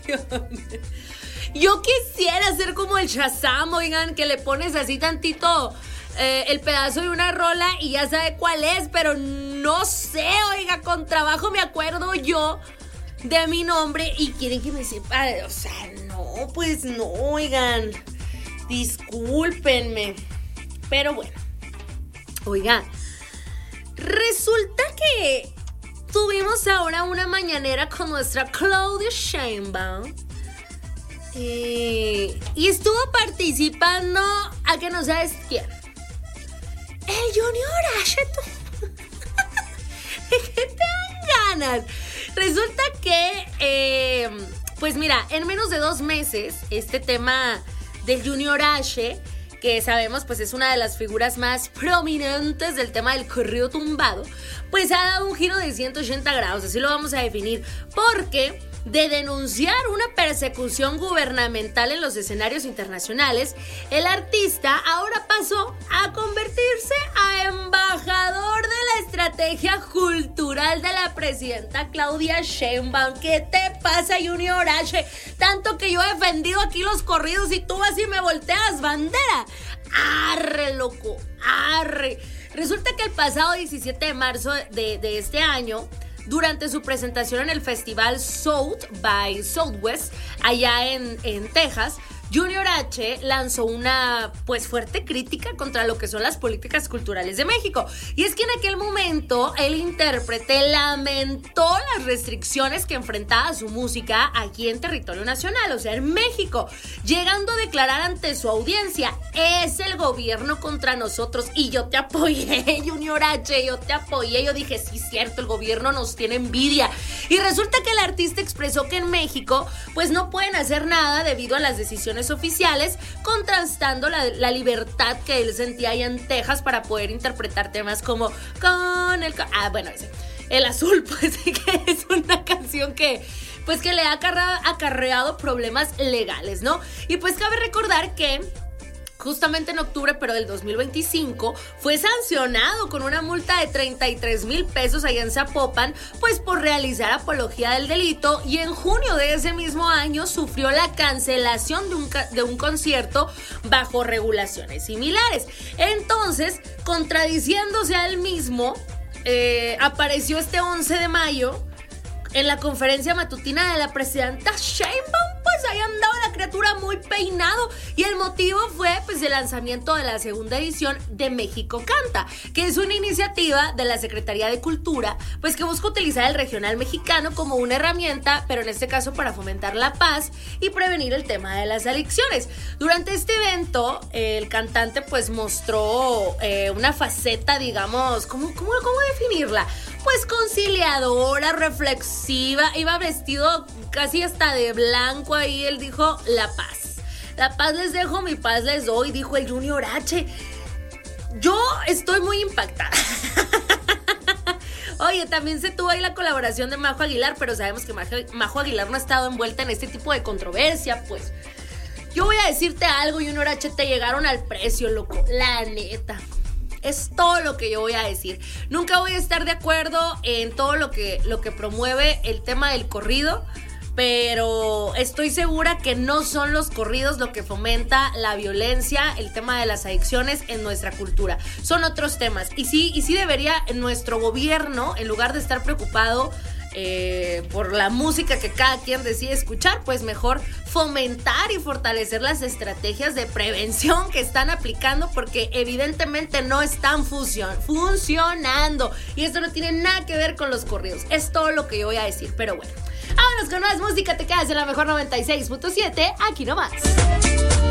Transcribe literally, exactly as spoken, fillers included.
Yo quisiera ser como el Shazam, oigan, que le pones así tantito eh, el pedazo de una rola y ya sabe cuál es, pero no sé, oiga, con trabajo me acuerdo yo de mi nombre y quieren que me sepa, o sea, no, pues no, oigan, discúlpenme, pero bueno, oigan, resulta que tuvimos ahora una mañanera con nuestra Claudia Sheinbaum. Eh, y estuvo participando, a que no sabes quién, el Junior H. ¿De qué te dan ganas? Resulta que, eh, pues mira, en menos de dos meses, este tema del Junior H, que sabemos pues es una de las figuras más prominentes del tema del corrido tumbado, pues ha dado un giro de ciento ochenta grados, así lo vamos a definir, porque de denunciar una persecución gubernamental en los escenarios internacionales, el artista ahora pasó a convertirse a embajador de la estrategia cultural de la presidenta Claudia Sheinbaum. ¿Qué te pasa, Junior H? Tanto que yo he defendido aquí los corridos y tú así me volteas bandera. ¡Arre, loco! ¡Arre! Resulta que el pasado diecisiete de marzo de, de este año, durante su presentación en el festival South by Southwest, allá en, en Texas, Junior H lanzó una pues fuerte crítica contra lo que son las políticas culturales de México. Y es que en aquel momento el intérprete lamentó las restricciones que enfrentaba su música aquí en territorio nacional, o sea, en México, llegando a declarar ante su audiencia: es el gobierno contra nosotros. Y yo te apoyé, Junior H, yo te apoyé, yo dije, sí, cierto, el gobierno nos tiene envidia. Y resulta que el artista expresó que en México pues no pueden hacer nada debido a las decisiones oficiales, contrastando la, la libertad que él sentía allá en Texas para poder interpretar temas como con el... Ah, bueno, ese, el azul, pues que es una canción que pues que le ha acarreado, acarreado problemas legales, ¿no? Y pues cabe recordar que justamente en octubre, pero del dos mil veinticinco, fue sancionado con una multa de treinta y tres mil pesos allá en Zapopan, pues por realizar apología del delito, y en junio de ese mismo año sufrió la cancelación de un, de un concierto bajo regulaciones similares. Entonces, contradiciéndose a él mismo, eh, apareció este once de mayo en la conferencia matutina de la presidenta Sheinbaum. Pues ahí andaba la criatura muy peinado, y el motivo fue pues el lanzamiento de la segunda edición de México Canta, que es una iniciativa de la Secretaría de Cultura, pues que busca utilizar el regional mexicano como una herramienta, pero en este caso para fomentar la paz y prevenir el tema de las adicciones. Durante este evento, eh, el cantante pues mostró eh, una faceta, digamos, ¿cómo, cómo, cómo definirla? Pues conciliadora, reflexiva, iba vestido casi hasta de blanco. Ahí él dijo: la paz, la paz les dejo, mi paz les doy, dijo el Junior H. Yo estoy muy impactada. Oye, también se tuvo ahí la colaboración de Majo Aguilar, pero sabemos que Majo, Majo Aguilar no ha estado envuelta en este tipo de controversia, pues. Yo voy a decirte algo, Junior H, te llegaron al precio, loco, la neta. Es todo lo que yo voy a decir. Nunca voy a estar de acuerdo en todo lo que, lo que promueve el tema del corrido, pero estoy segura que no son los corridos lo que fomenta la violencia, el tema de las adicciones en nuestra cultura. Son otros temas. Y sí, y sí debería nuestro gobierno, en lugar de estar preocupado eh, por la música que cada quien decide escuchar, pues mejor fomentar y fortalecer las estrategias de prevención que están aplicando, porque evidentemente no están funcion- funcionando. Y esto no tiene nada que ver con los corridos. Es todo lo que yo voy a decir, pero bueno. Vámonos con más música, te quedas en la mejor noventa y seis punto siete, aquí nomás.